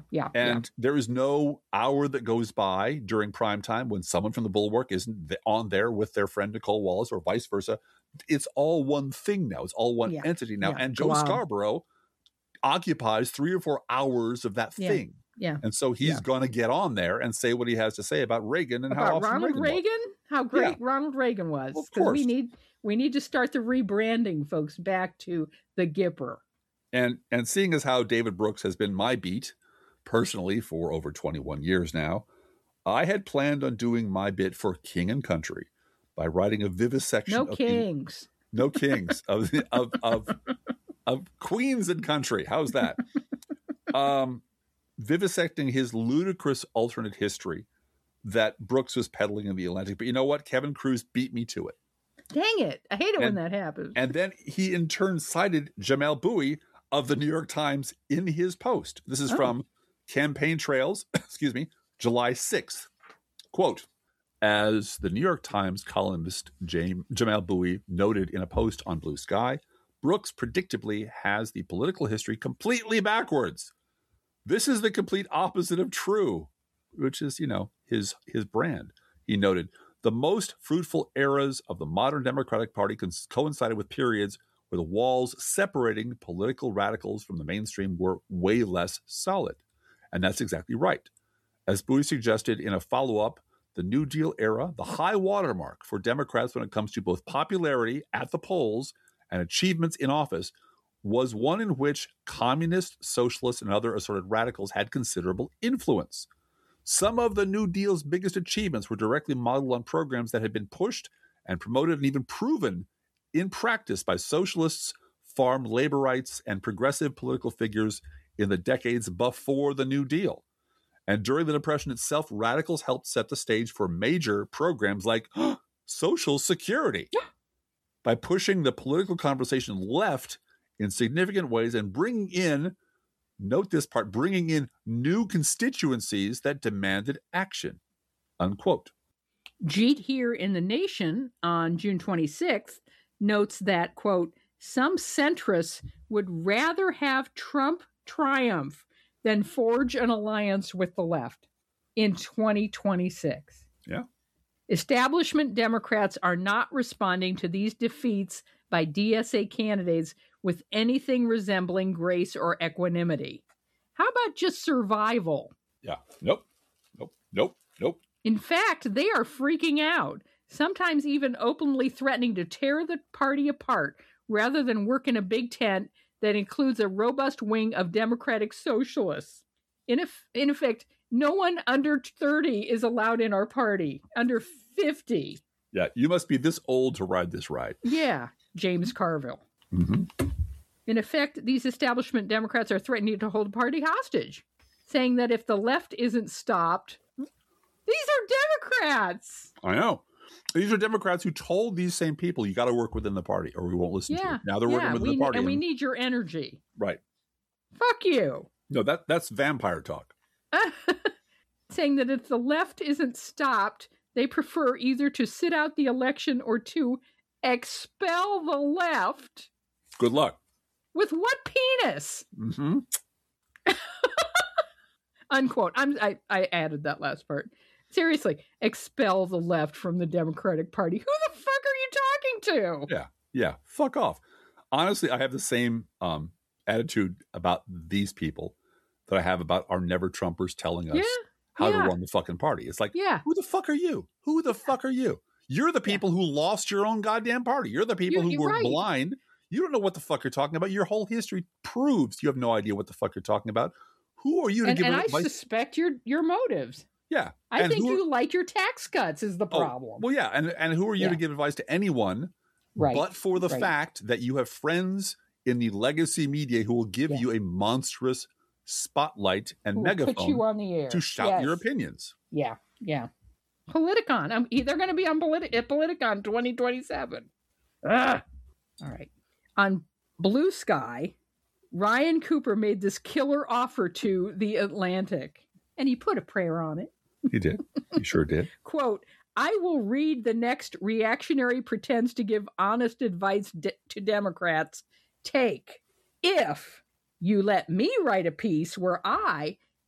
And there is no hour that goes by during prime time when someone from the Bulwark isn't on there with their friend Nicole Wallace or vice versa. It's all one thing now. It's all one entity now. And Joe Scarborough occupies 3 or 4 hours of that thing. Yeah. And so he's going to get on there and say what he has to say about Reagan and how awesome Ronald Reagan, how great Ronald Reagan was. Well, of course. We need to start the rebranding, folks, back to the Gipper. And seeing as how David Brooks has been my beat personally for over 21 years now, I had planned on doing my bit for King and Country by writing a vivisection No kings of Queens and Country. How's that? Vivisecting his ludicrous alternate history that Brooks was peddling in the Atlantic. But you know what? Kevin Kruse beat me to it. Dang it. I hate it when that happens. And then he in turn cited Jamelle Bouie of the New York Times in his post. This is from Campaign Trails, July 6th. Quote, as the New York Times columnist Jamelle Bouie noted in a post on Blue Sky, Brooks predictably has the political history completely backwards. This is the complete opposite of true, which is, his brand. He noted, the most fruitful eras of the modern Democratic Party coincided with periods where the walls separating political radicals from the mainstream were way less solid. And that's exactly right. As Bouie suggested in a follow-up, the New Deal era, the high watermark for Democrats when it comes to both popularity at the polls and achievements in office, was one in which communists, socialists, and other assorted radicals had considerable influence. Some of the New Deal's biggest achievements were directly modeled on programs that had been pushed and promoted and even proven in practice by socialists, farm labor rights, and progressive political figures in the decades before the New Deal. And during the Depression itself, radicals helped set the stage for major programs like Social Security by pushing the political conversation left in significant ways and bringing in, note this part, bringing in new constituencies that demanded action, unquote. Jeet here in The Nation on June 26th notes that, quote, some centrists would rather have Trump triumph than forge an alliance with the left in 2026. Yeah. Establishment Democrats are not responding to these defeats by DSA candidates with anything resembling grace or equanimity. How about just survival? Yeah. Nope. In fact, they are freaking out, sometimes even openly threatening to tear the party apart rather than work in a big tent that includes a robust wing of Democratic socialists. In effect, no one under 30 is allowed in our party, under 50. Yeah, you must be this old to ride this ride. Yeah, James Carville. Mm-hmm. In effect, these establishment Democrats are threatening to hold the party hostage, saying that if the left isn't stopped, these are Democrats. I know. These are Democrats who told these same people, you got to work within the party or we won't listen to you. Now they're working within the party. And we need your energy. Right. Fuck you. No, that's vampire talk. Saying that if the left isn't stopped, they prefer either to sit out the election or to expel the left. Good luck. With what penis? Mm-hmm. Unquote. I added that last part. Seriously, expel the left from the Democratic Party. Who the fuck are you talking to? Yeah. Fuck off. Honestly, I have the same attitude about these people that I have about our never Trumpers telling us how to run the fucking party. It's like, who the fuck are you? Who the fuck are you? You're the people who lost your own goddamn party. You're the people who were blind. You don't know what the fuck you're talking about. Your whole history proves you have no idea what the fuck you're talking about. Who are you to give advice? And I suspect your motives. Yeah. I think you like your tax cuts is the problem. Well, yeah. And who are you to give advice to anyone but for the fact that you have friends in the legacy media who will give you a monstrous spotlight and megaphone put you on the air to shout your opinions. Yeah. Politicon. They're going to be on Politicon 2027. All right. On Blue Sky, Ryan Cooper made this killer offer to The Atlantic, and he put a prayer on it. He did. He sure did. Quote, I will read the next reactionary pretends to give honest advice to Democrats. Take, if you let me write a piece where I,